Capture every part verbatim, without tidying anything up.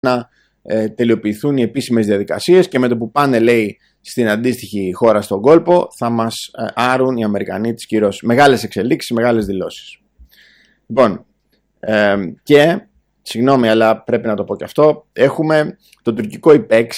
να ε, τελειοποιηθούν οι επίσημες διαδικασίες και με το που πάνε, λέει, στην αντίστοιχη χώρα στον κόλπο, θα μας ε, άρουν οι Αμερικανοί τις κυρώσεις. Μεγάλες εξελίξεις, μεγάλες δηλώσεις. Λοιπόν, ε, και, συγγνώμη, αλλά πρέπει να το πω και αυτό, έχουμε το τουρκικό ΙΠΕΞ,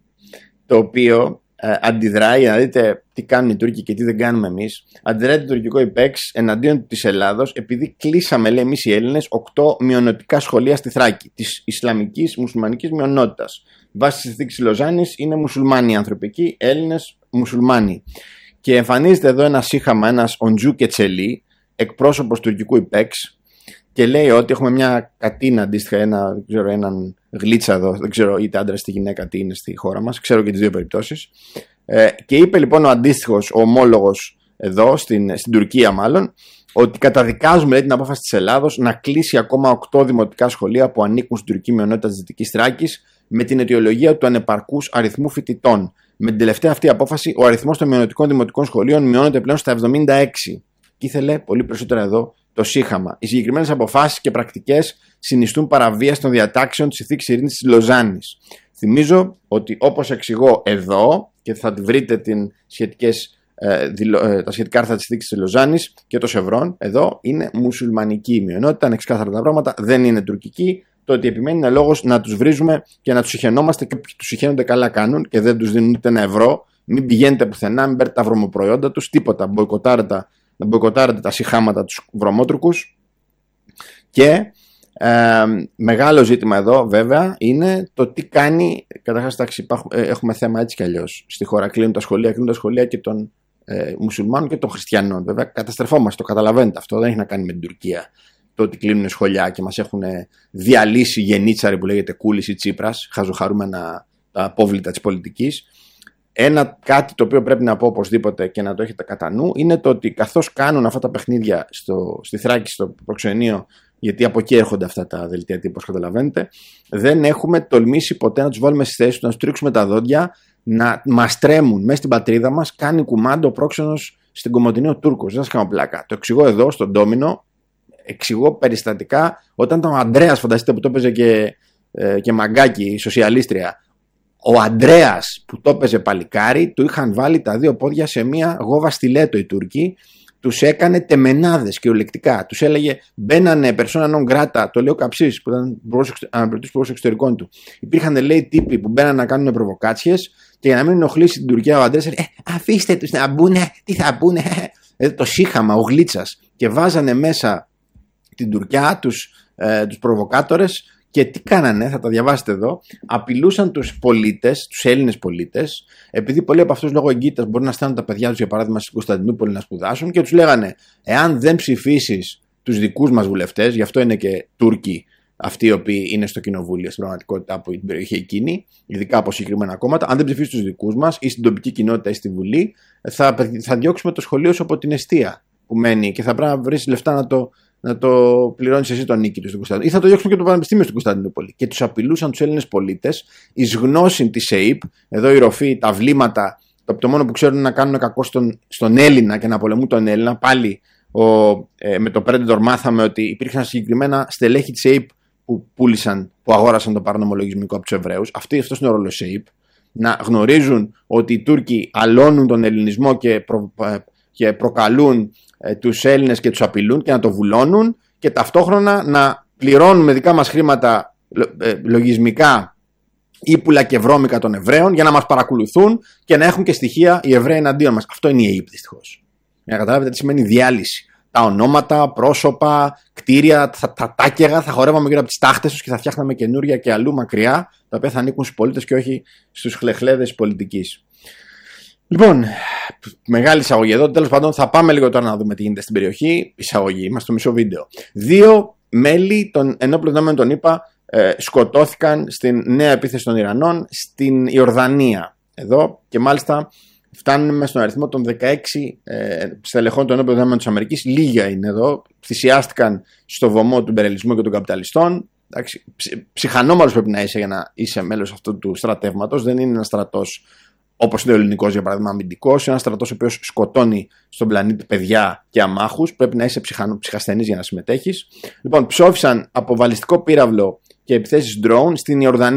το οποίο ε, αντιδράει, για να δείτε τι κάνουν οι Τούρκοι και τι δεν κάνουμε εμείς. Αντιδράει το τουρκικό ΙΠΕΞ εναντίον της Ελλάδος, επειδή κλείσαμε, λέει, εμείς οι Έλληνες, οκτώ μειονοτικά σχολεία στη Θράκη, της Ισλαμικής μουσουλμανικής μειονότητας. Βάσει της συνθήκης της Λοζάνης είναι μουσουλμάνοι άνθρωποι εκεί, Έλληνες μουσουλμάνοι. Και εμφανίζεται εδώ ένα σύχαμα, ένας Οντζού Κετσελή, εκπρόσωπος τουρκικού ΙΠΕΞ, και λέει ότι έχουμε μια κατίνα αντίστοιχα, ένα, δεν ξέρω, έναν γλίτσα εδώ, δεν ξέρω είτε άντρα είτε γυναίκα τι είναι στη χώρα μας, ξέρω και τις δύο περιπτώσεις. Ε, και είπε λοιπόν ο αντίστοιχος, ο ομόλογος εδώ, στην, στην Τουρκία μάλλον, ότι καταδικάζουμε, λέει, την απόφαση της Ελλάδος να κλείσει ακόμα οκτώ δημοτικά σχολεία που ανήκουν στην τουρκική μειονότητα της Δυτικής Θράκης με την αιτιολογία του ανεπαρκούς αριθμού φοιτητών. Με την τελευταία αυτή απόφαση, ο αριθμός των μειονοτικών δημοτικών σχολείων μειώνεται πλέον στα εβδομήντα έξι. Και ήθελε πολύ περισσότερα εδώ το σύχαμα. Οι συγκεκριμένες αποφάσεις και πρακτικές συνιστούν παραβίαση των διατάξεων της Συνθήκης Ειρήνης της Λοζάνης. Θυμίζω ότι, όπως εξηγώ εδώ, και θα τη βρείτε την σχετικές, ε, δηλω, ε, τα σχετικά άρθρα της Συνθήκης της Λοζάνης και το Σευρών, εδώ είναι μουσουλμανική η μειονότητα, είναι ξεκάθαρα τα πράγματα, δεν είναι τουρκική. Το ότι επιμένει είναι λόγος να τους βρίζουμε και να τους συχαινόμαστε, και όποιοι τους συχαίνονται καλά κάνουν και δεν τους δίνουν ούτε ένα ευρώ. Μην πηγαίνετε πουθενά, μην παίρνετε τα βρωμοπροϊόντα τους, τίποτα. Μποϊκοτάρετε, να μποϊκοτάρετε τα συχάματα τους βρωμότουρκους. Και ε, μεγάλο ζήτημα εδώ βέβαια είναι το τι κάνει. Καταρχάς, εντάξει, έχουμε θέμα έτσι κι αλλιώς στη χώρα. Κλείνουν τα σχολεία, κλείνουν τα σχολεία και των ε, μουσουλμάνων και των χριστιανών. Βέβαια, καταστρεφόμαστε, το καταλαβαίνετε αυτό. Δεν έχει να κάνει με την Τουρκία. Το ότι κλείνουν σχολιά και μας έχουν διαλύσει γενίτσαροι που λέγεται Κούλης ή Τσίπρας, χαζοχαρούμενα τα απόβλητα της πολιτικής. Ένα κάτι το οποίο πρέπει να πω οπωσδήποτε και να το έχετε κατά νου είναι το ότι καθώς κάνουν αυτά τα παιχνίδια στο, στη Θράκη, στο προξενείο, γιατί από εκεί έρχονται αυτά τα δελτία τύπου, όπως καταλαβαίνετε, δεν έχουμε τολμήσει ποτέ να τους βάλουμε στη θέση του, να τους τρίξουμε τα δόντια, να μας τρέμουν μέσα στην πατρίδα μας. Κάνει κουμάντο ο πρόξενος στην Κομοτηνή ο Τούρκος. Δεν σας κάνω πλάκα. Το εξηγώ εδώ στον Ντόμινο. Εξηγώ περιστατικά όταν ήταν ο Ανδρέας, φανταστείτε, που το έπαιζε και, ε, και μαγκάκι, η σοσιαλίστρια. Ο Ανδρέας που το έπαιζε παλικάρι, του είχαν βάλει τα δύο πόδια σε μία γόβα στιλέτο οι Τούρκοι, τους έκανε τεμενάδες κυριολεκτικά. Τους έλεγε, μπαίνανε persona non grata, το λέει ο Καψής, που ήταν αναπληρωτής υπουργός εξωτερικών του. Υπήρχαν, λέει, τύποι που μπαίνανε να κάνουν προβοκάτσιες και για να μην ενοχλήσει την Τουρκία ο Ανδρέας, ε, αφήστε τους να μπουνε, τι θα μπουνε. Ε, το σύχαμα, ο Γλίτσας. Και βάζανε μέσα την Τουρκιά, τους, ε, τους προβοκάτορες, και τι κάνανε, θα τα διαβάσετε εδώ, απειλούσαν τους πολίτες, τους Έλληνες πολίτες, επειδή πολλοί από αυτούς λόγω εγκύτητας μπορεί να στέλνουν τα παιδιά τους, για παράδειγμα, στην Κωνσταντινούπολη να σπουδάσουν, και τους λέγανε, εάν δεν ψηφίσεις τους δικούς μας βουλευτές, γι' αυτό είναι και Τούρκοι αυτοί οι οποίοι είναι στο κοινοβούλιο στην πραγματικότητα από την περιοχή εκείνη, ειδικά από συγκεκριμένα κόμματα, αν δεν ψηφίσεις τους δικούς μας ή στην τοπική κοινότητα ή στη Βουλή, θα, θα διώξουμε το σχολείο σου από την εστία που μένει και θα πρέπει να βρεις λεφτά να το. να το πληρώνεις εσύ τον νίκη του στην Κωνσταντινούπολη. Ή θα το διώξουν και το Πανεπιστήμιο στην Κωνσταντινούπολη. Και τους απειλούσαν τους Έλληνες πολίτες εις γνώση της ΕΥΠ, εδώ η ροφή, τα βλήματα, το, το μόνο που ξέρουν να κάνουν κακό στον, στον Έλληνα και να πολεμούν τον Έλληνα. Πάλι ο, ε, με το Predator μάθαμε ότι υπήρχαν συγκεκριμένα στελέχη της ΕΥΠ που πούλησαν, που αγόρασαν το παράνομο λογισμικό από τους Εβραίους. Αυτή, αυτός είναι ο ρόλος της ΕΥΠ. Να γνωρίζουν ότι οι Τούρκοι αλώνουν τον ελληνισμό και, προ, και προκαλούν ε, τους Έλληνες και τους απειλούν και να το βουλώνουν, και ταυτόχρονα να πληρώνουν με δικά μας χρήματα ε, λογισμικά ύπουλα και βρώμικα των Εβραίων για να μας παρακολουθούν και να έχουν και στοιχεία οι Εβραίοι εναντίον μας. Αυτό είναι η ΕΥΠ, δυστυχώς. Για να καταλάβετε τι σημαίνει διάλυση. Τα ονόματα, πρόσωπα, κτίρια, θα, τα τάκεγα, θα χορεύαμε γύρω από τις τάχτες τους και θα φτιάχναμε καινούρια και αλλού μακριά, τα οποία θα ανήκουν στους πολίτες και όχι στους χλεχλέδες πολιτικής. Λοιπόν, μεγάλη εισαγωγή εδώ. Τέλος πάντων, θα πάμε λίγο τώρα να δούμε τι γίνεται στην περιοχή. Εισαγωγή, είμαστε στο μισό βίντεο. Δύο μέλη των ενόπλων δυνάμεων των ΗΠΑ ε, σκοτώθηκαν στην νέα επίθεση των Ιρανών στην Ιορδανία. Εδώ, και μάλιστα φτάνουμε στον αριθμό των δεκαέξι ε, στελεχών των ενόπλων δυνάμεων της Αμερικής. Λίγα είναι εδώ. Θυσιάστηκαν στο βωμό του υπερελισμού και των καπιταλιστών. Εντάξει, ψυχανόμαλος πρέπει να είσαι για να είσαι μέλος αυτού του στρατεύματος. Δεν είναι ένα στρατός όπως είναι ο ελληνικός, για παράδειγμα, αμυντικός, είναι ένας στρατός ο οποίος σκοτώνει στον πλανήτη παιδιά και αμάχους. Πρέπει να είσαι ψυχανο, ψυχασθενής για να συμμετέχεις. Λοιπόν, ψόφισαν από βαλιστικό πύραυλο και επιθέσεις drone στην Ιορδανία.